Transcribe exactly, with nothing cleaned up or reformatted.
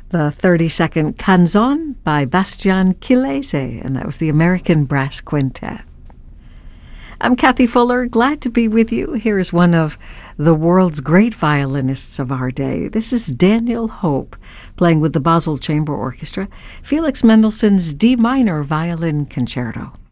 The thirty-second Canzon by Bastian Chilese, and that was the American Brass Quintet. I'm Kathy Fuller, glad to be with you. Here is one of the world's great violinists of our day. This is Daniel Hope, playing with the Basel Chamber Orchestra, Felix Mendelssohn's D minor Violin Concerto.